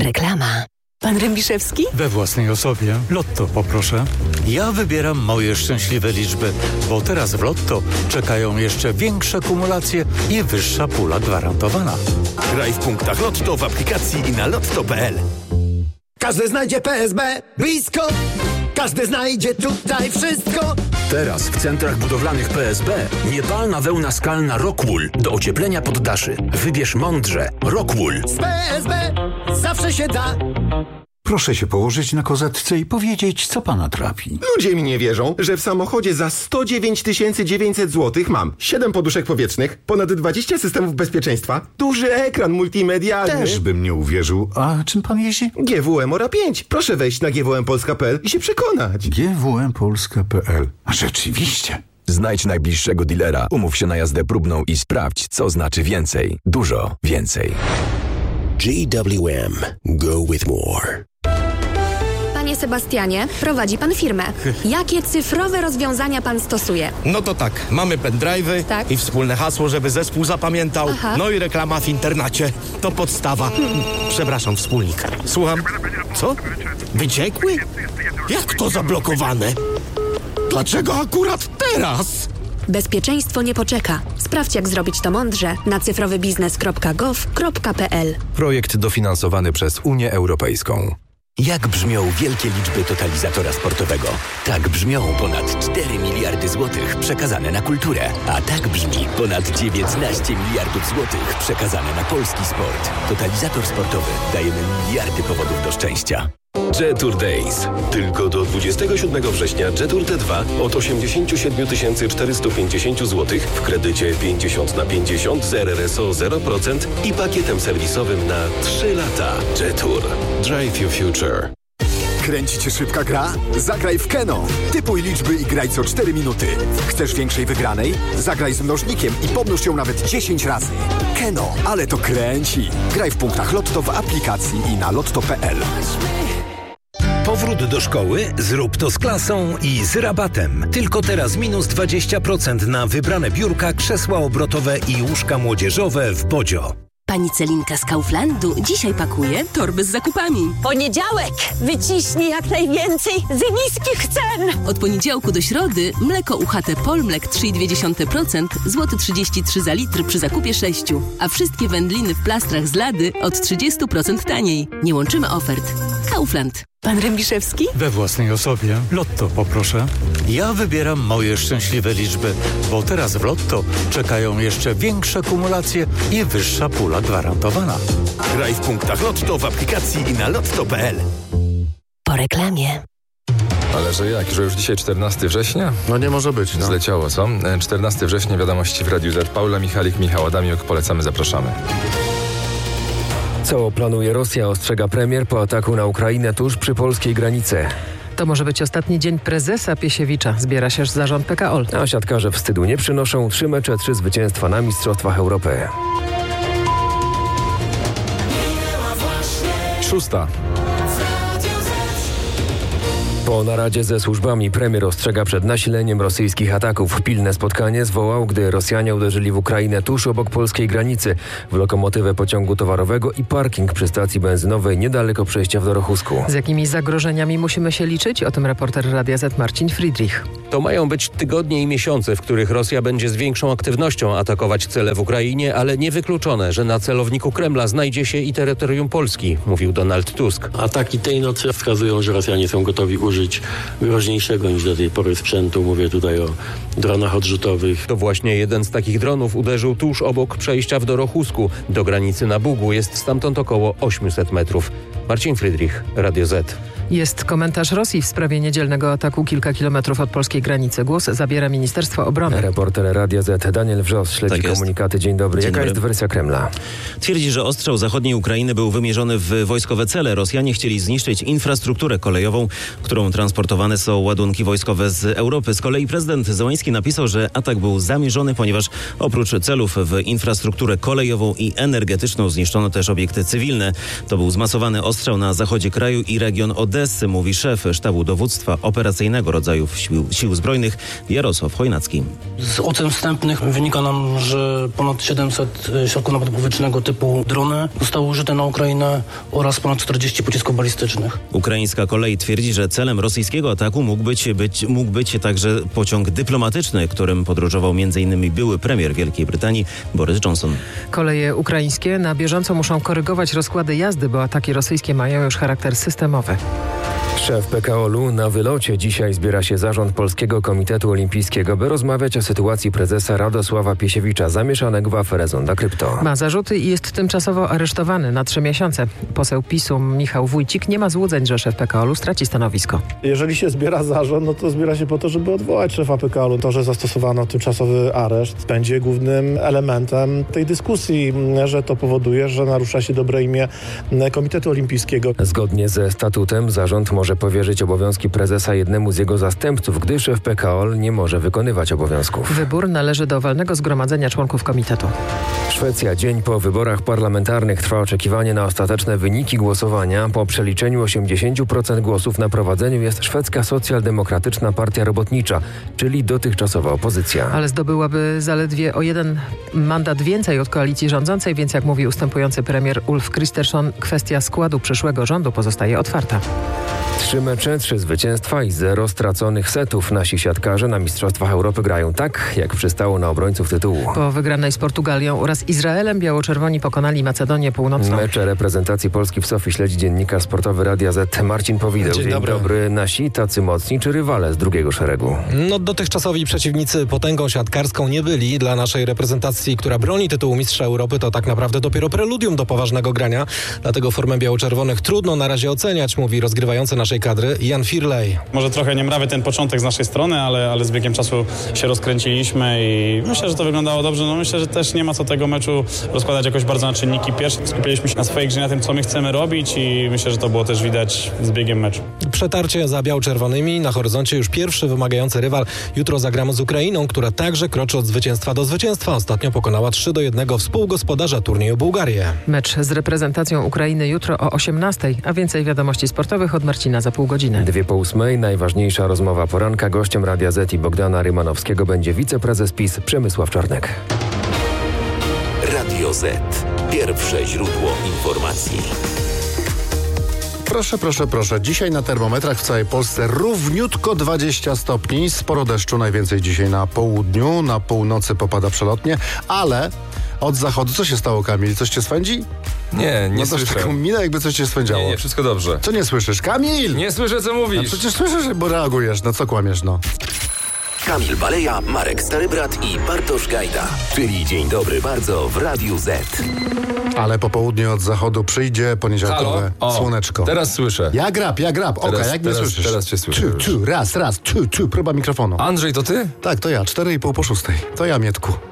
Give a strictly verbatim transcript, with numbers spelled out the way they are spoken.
Reklama. Pan Rębiszewski? We własnej osobie. Lotto poproszę. Ja wybieram moje szczęśliwe liczby, bo teraz w Lotto czekają jeszcze większe kumulacje i wyższa pula gwarantowana. Graj w punktach Lotto w aplikacji i na lotto kropka p l. Każdy znajdzie P S B blisko. Każdy znajdzie tutaj wszystko. Teraz w centrach budowlanych P S B niepalna wełna skalna Rockwool do ocieplenia poddaszy. Wybierz mądrze. Rockwool. Z P S B zawsze się da. Proszę się położyć na kozetce i powiedzieć, co pana trapi. Ludzie mi nie wierzą, że w samochodzie za sto dziewięć tysięcy dziewięćset złotych mam siedem poduszek powietrznych, ponad dwadzieścia systemów bezpieczeństwa, duży ekran multimedialny. Też bym nie uwierzył. A czym pan jeździ? G W M Ora pięć. Proszę wejść na g w m polska kropka p l i się przekonać. G W M polska kropka p l. A rzeczywiście. Znajdź najbliższego dealera, umów się na jazdę próbną i sprawdź, co znaczy więcej. Dużo więcej. G W M. Go with more. Panie Sebastianie, prowadzi pan firmę. Jakie cyfrowe rozwiązania pan stosuje? No to tak, mamy pendrive'y tak. i wspólne hasło, żeby zespół zapamiętał. Aha. No i reklama w internecie. To podstawa. Hmm. Przepraszam, wspólnik. Słucham. Co? Wyciekły? Jak to zablokowane? Dlaczego akurat teraz? Bezpieczeństwo nie poczeka. Sprawdź, jak zrobić to mądrze na cyfrowybiznes kropka gov kropka p l. Projekt dofinansowany przez Unię Europejską. Jak brzmią wielkie liczby totalizatora sportowego? Tak brzmią ponad cztery miliardy złotych przekazane na kulturę. A tak brzmi ponad dziewiętnaście miliardów złotych przekazane na polski sport. Totalizator sportowy. Dajemy miliardy powodów do szczęścia. Jetour Days. Tylko do dwudziestego siódmego września Jetour T dwa od osiemdziesiąt siedem tysięcy czterysta pięćdziesiąt złotych w kredycie pięćdziesiąt na pięćdziesiąt z R R S O zero procent i pakietem serwisowym na trzy lata. Jetour. Drive your future. Kręci cię szybka gra? Zagraj w Keno. Typuj liczby i graj co cztery minuty. Chcesz większej wygranej? Zagraj z mnożnikiem i pomnóż ją nawet dziesięć razy. Keno, ale to kręci. Graj w punktach Lotto w aplikacji i na lotto kropka p l. Powrót do szkoły? Zrób to z klasą i z rabatem. Tylko teraz minus dwadzieścia procent na wybrane biurka, krzesła obrotowe i łóżka młodzieżowe w Bodzio. Pani Celinka z Kauflandu dzisiaj pakuje torby z zakupami. Poniedziałek! Wyciśnij jak najwięcej z niskich cen! Od poniedziałku do środy mleko U H T Polmlek trzy i dwie dziesiąte procent, złoty trzydzieści trzy za litr przy zakupie sześciu. A wszystkie wędliny w plastrach z Lady od trzydzieści procent taniej. Nie łączymy ofert. Kaufland. Pan Rębiszewski? We własnej osobie. Lotto poproszę. Ja wybieram moje szczęśliwe liczby, bo teraz w Lotto czekają jeszcze większe kumulacje i wyższa pula gwarantowana. Graj w punktach Lotto w aplikacji i na lotto kropka p l. Po reklamie. Ale że jak? Że już dzisiaj czternastego września? No nie może być, no. Zleciało, co? czternastego września, wiadomości w Radiu Z. Paula Michalik, Michał Adamiuk. Polecamy, zapraszamy. Co planuje Rosja, ostrzega premier po ataku na Ukrainę tuż przy polskiej granicy. To może być ostatni dzień prezesa Piesiewicza. Zbiera się zarząd P K O L. A siatkarze wstydu nie przynoszą. Trzy mecze, trzy zwycięstwa na Mistrzostwach Europy. Szósta. Po naradzie ze służbami premier ostrzega przed nasileniem rosyjskich ataków. Pilne spotkanie zwołał, gdy Rosjanie uderzyli w Ukrainę tuż obok polskiej granicy, w lokomotywę pociągu towarowego i parking przy stacji benzynowej niedaleko przejścia w Dorochusku. Z jakimi zagrożeniami musimy się liczyć? O tym reporter Radia Z Marcin Friedrich. To mają być tygodnie i miesiące, w których Rosja będzie z większą aktywnością atakować cele w Ukrainie, ale niewykluczone, że na celowniku Kremla znajdzie się i terytorium Polski, mówił Donald Tusk. Ataki tej nocy wskazują, że Rosjanie są gotowi użyć groźniejszego niż do tej pory sprzętu. Mówię tutaj o dronach odrzutowych. To właśnie jeden z takich dronów uderzył tuż obok przejścia w Dorochusku. Do granicy na Bugu jest stamtąd około osiemset metrów. Marcin Friedrich, Radio Z. Jest komentarz Rosji w sprawie niedzielnego ataku kilka kilometrów od polskiej granicy. Głos zabiera Ministerstwo Obrony. Reporter Radia Z Daniel Wrzos śledzi tak komunikaty. Dzień dobry. Dzień Jaka dobry. jest wersja Kremla? Twierdzi, że ostrzał zachodniej Ukrainy był wymierzony w wojskowe cele. Rosjanie chcieli zniszczyć infrastrukturę kolejową, którą transportowane są ładunki wojskowe z Europy. Z kolei prezydent Zełański napisał, że atak był zamierzony, ponieważ oprócz celów w infrastrukturę kolejową i energetyczną zniszczono też obiekty cywilne. To był zmasowany ostrzał ostrzał na zachodzie kraju i region Odessy, mówi szef sztabu dowództwa operacyjnego rodzajów sił, sił zbrojnych Jarosław Chojnacki. Z ocen wstępnych wynika nam, że ponad siedemset środków napadu powietrznego typu drony zostało użyte na Ukrainę oraz ponad czterdzieści pocisków balistycznych. Ukraińska kolej twierdzi, że celem rosyjskiego ataku mógł być, być, mógł być także pociąg dyplomatyczny, którym podróżował między innymi były premier Wielkiej Brytanii Boris Johnson. Koleje ukraińskie na bieżąco muszą korygować rozkłady jazdy, bo ataki rosyjskie mają już charakter systemowy. Szef P K O L u na wylocie. Dzisiaj zbiera się zarząd Polskiego Komitetu Olimpijskiego, by rozmawiać o sytuacji prezesa Radosława Piesiewicza, zamieszanego w aferę Zonda Krypto. Ma zarzuty i jest tymczasowo aresztowany na trzy miesiące. Poseł PiSu Michał Wójcik nie ma złudzeń, że szef P K O L u straci stanowisko. Jeżeli się zbiera zarząd, no to zbiera się po to, żeby odwołać szefa P K O L u. To, że zastosowano tymczasowy areszt, będzie głównym elementem tej dyskusji, że to powoduje, że narusza się dobre imię Komitetu Olimpijskiego. Zgodnie ze statutem zarząd może powierzyć obowiązki prezesa jednemu z jego zastępców, gdy szef P K O L nie może wykonywać obowiązków. Wybór należy do walnego zgromadzenia członków komitetu. Szwecja. Dzień po wyborach parlamentarnych trwa oczekiwanie na ostateczne wyniki głosowania. Po przeliczeniu osiemdziesiąt procent głosów na prowadzeniu jest szwedzka socjaldemokratyczna partia robotnicza, czyli dotychczasowa opozycja. Ale zdobyłaby zaledwie o jeden mandat więcej od koalicji rządzącej, więc jak mówi ustępujący premier Ulf Kristersson, kwestia składu przyszłego rządu pozostaje otwarta. Trzy mecze, trzy zwycięstwa i zero straconych setów. Nasi siatkarze na Mistrzostwach Europy grają tak, jak przystało na obrońców tytułu. Po wygranej z Portugalią oraz Izraelem biało-czerwoni pokonali Macedonię Północną. Mecze reprezentacji Polski w Sofii śledzi dziennikarz sportowy Radia Z Marcin Powideł. Dzień, Dzień dobry. dobry. Nasi tacy mocni czy rywale z drugiego szeregu? No dotychczasowi przeciwnicy potęgą siatkarską nie byli. Dla naszej reprezentacji, która broni tytułu Mistrza Europy, to tak naprawdę dopiero preludium do poważnego grania. Dlatego formę biało-czerwonych trudno na razie oceniać, mówi rozgrywający naszej kadry Jan Firlej. Może trochę niemrawy ten początek z naszej strony, ale, ale z biegiem czasu się rozkręciliśmy i myślę, że to wyglądało dobrze. No myślę, że też nie ma co tego meczu rozkładać jakoś bardzo na czynniki pierwsze. Skupiliśmy się na swojej grze, na tym, co my chcemy robić i myślę, że to było też widać z biegiem meczu. Przetarcie za biało-czerwonymi. Na horyzoncie już pierwszy wymagający rywal. Jutro zagramy z Ukrainą, która także kroczy od zwycięstwa do zwycięstwa. Ostatnio pokonała trzy do jednego współgospodarza turnieju Bułgarię. Mecz z reprezentacją Ukrainy jutro o osiemnastej, a więcej wiadomości sportowych od Marcina za pół godziny. Dwie po ósmej, najważniejsza rozmowa poranka. Gościem Radia Z i Bogdana Rymanowskiego będzie wiceprezes PiS Przemysław Czarnek. Radio Z. Pierwsze źródło informacji. Proszę, proszę, proszę. Dzisiaj na termometrach w całej Polsce równiutko dwadzieścia stopni. Sporo deszczu, najwięcej dzisiaj na południu. Na północy popada przelotnie, ale od zachodu co się stało, Kamil? Coś cię swędzi? Nie, nie no słyszę. taką minę, jakby coś cię swędziało. Nie, nie, wszystko dobrze. Co nie słyszysz? Kamil! Nie słyszę, co mówisz. No przecież słyszysz, bo reagujesz. No co kłamiesz, no? Kamil Baleja, Marek Starybrat i Bartosz Gajda. Czyli Dzień Dobry Bardzo w Radiu Z. Ale po południu od zachodu przyjdzie poniedziałkowe słoneczko. Teraz słyszę. Ja grab, ja grab. Oka, teraz, jak mnie teraz, słyszysz? Teraz cię słyszę. Czu, czu, raz, raz, czu, czu, próba mikrofonu. Andrzej, to ty? Tak, to ja, cztery i pół po szóstej. To ja, Mietku.